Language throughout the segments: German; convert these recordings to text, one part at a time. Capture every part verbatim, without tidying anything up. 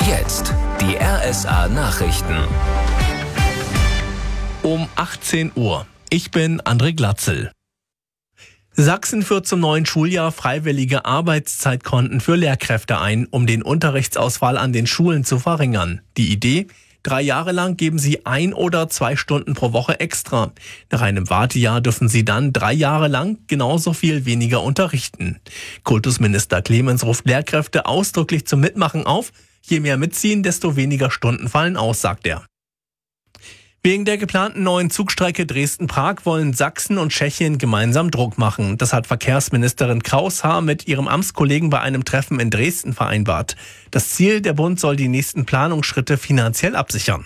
Jetzt die R S A-Nachrichten. Um achtzehn Uhr. Ich bin André Glatzel. Sachsen führt zum neuen Schuljahr freiwillige Arbeitszeitkonten für Lehrkräfte ein, um den Unterrichtsausfall an den Schulen zu verringern. Die Idee? Drei Jahre lang geben sie ein oder zwei Stunden pro Woche extra. Nach einem Wartejahr dürfen sie dann drei Jahre lang genauso viel weniger unterrichten. Kultusminister Clemens ruft Lehrkräfte ausdrücklich zum Mitmachen auf. Je mehr mitziehen, desto weniger Stunden fallen aus, sagt er. Wegen der geplanten neuen Zugstrecke Dresden-Prag wollen Sachsen und Tschechien gemeinsam Druck machen. Das hat Verkehrsministerin Kraushaar mit ihrem Amtskollegen bei einem Treffen in Dresden vereinbart. Das Ziel, der Bund soll die nächsten Planungsschritte finanziell absichern.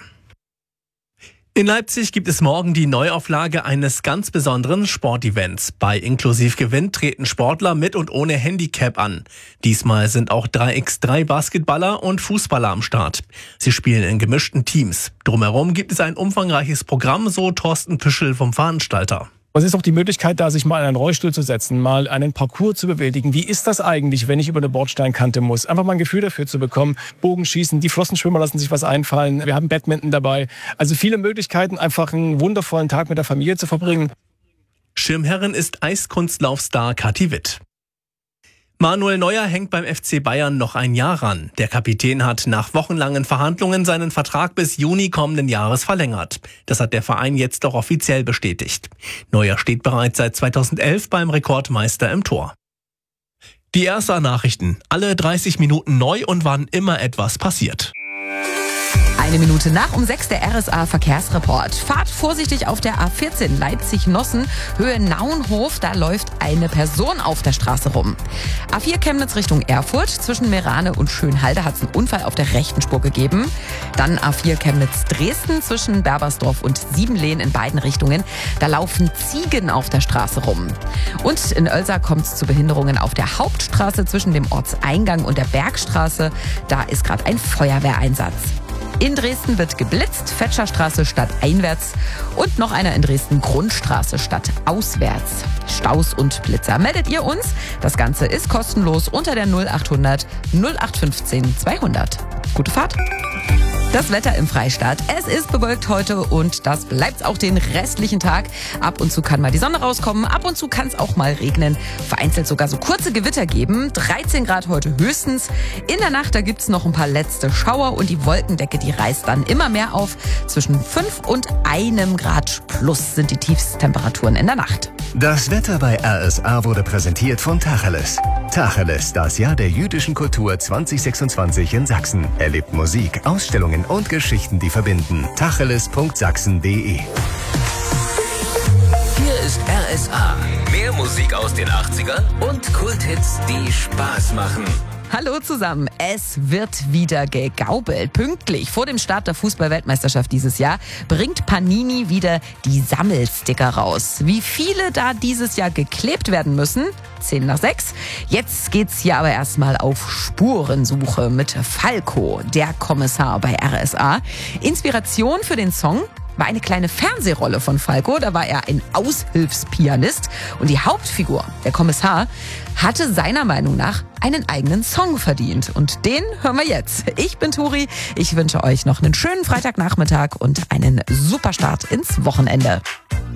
In Leipzig gibt es morgen die Neuauflage eines ganz besonderen Sportevents. Bei Inklusivgewinn treten Sportler mit und ohne Handicap an. Diesmal sind auch drei gegen drei Basketballer und Fußballer am Start. Sie spielen in gemischten Teams. Drumherum gibt es ein umfangreiches Programm, so Thorsten Püschel vom Veranstalter. Es ist auch die Möglichkeit, da sich mal in einen Rollstuhl zu setzen, mal einen Parcours zu bewältigen. Wie ist das eigentlich, wenn ich über eine Bordsteinkante muss? Einfach mal ein Gefühl dafür zu bekommen. Bogenschießen, die Flossenschwimmer lassen sich was einfallen. Wir haben Badminton dabei. Also viele Möglichkeiten, einfach einen wundervollen Tag mit der Familie zu verbringen. Schirmherrin ist Eiskunstlaufstar Kathi Witt. Manuel Neuer hängt beim F C Bayern noch ein Jahr ran. Der Kapitän hat nach wochenlangen Verhandlungen seinen Vertrag bis Juni kommenden Jahres verlängert. Das hat der Verein jetzt auch offiziell bestätigt. Neuer steht bereits seit zweitausendelf beim Rekordmeister im Tor. Die R S A-Nachrichten. Alle dreißig Minuten neu und wann immer etwas passiert. Eine Minute nach um sechs der R S A-Verkehrsreport. Fahrt vorsichtig auf der A vierzehn Leipzig-Nossen, Höhe Naunhof. Da läuft eine Person auf der Straße rum. A vier Chemnitz Richtung Erfurt. Zwischen Meerane und Schönhalde hat es einen Unfall auf der rechten Spur gegeben. Dann A vier Chemnitz-Dresden zwischen Berbersdorf und Siebenlehn in beiden Richtungen. Da laufen Ziegen auf der Straße rum. Und in Oelsa kommt es zu Behinderungen auf der Hauptstraße zwischen dem Ortseingang und der Bergstraße. Da ist gerade ein Feuerwehreinsatz. In Dresden wird geblitzt, Fetscherstraße stadteinwärts und noch einer in Dresden Grundstraße stadtauswärts. Staus und Blitzer meldet ihr uns. Das Ganze ist kostenlos unter der null achthundert null acht fünfzehn zweihundert. Gute Fahrt! Das Wetter im Freistaat. Es ist bewölkt heute und das bleibt auch den restlichen Tag. Ab und zu kann mal die Sonne rauskommen, ab und zu kann es auch mal regnen. Vereinzelt sogar so kurze Gewitter geben. dreizehn Grad heute höchstens. In der Nacht, da gibt's noch ein paar letzte Schauer und die Wolkendecke, die reißt dann immer mehr auf. Zwischen fünf und einem Grad plus sind die Tiefstemperaturen in der Nacht. Das Wetter bei R S A wurde präsentiert von Tacheles. Tacheles, das Jahr der jüdischen Kultur zwanzig sechsundzwanzig in Sachsen. Erlebt Musik, Ausstellungen und Geschichten, die verbinden. tacheles punkt sachsen punkt de. Hier ist R S A. Mehr Musik aus den achtzigern und Kulthits, die Spaß machen. Hallo zusammen, es wird wieder gegaubelt. Pünktlich vor dem Start der Fußball-Weltmeisterschaft dieses Jahr bringt Panini wieder die Sammelsticker raus. Wie viele da dieses Jahr geklebt werden müssen? zehn nach sechs. Jetzt geht's hier aber erstmal auf Spurensuche mit Falco, der Kommissar bei R S A. Inspiration für den Song war eine kleine Fernsehrolle von Falco. Da war er ein Aushilfspianist. Und die Hauptfigur, der Kommissar, hatte seiner Meinung nach einen eigenen Song verdient. Und den hören wir jetzt. Ich bin Turi. Ich wünsche euch noch einen schönen Freitagnachmittag und einen super Start ins Wochenende.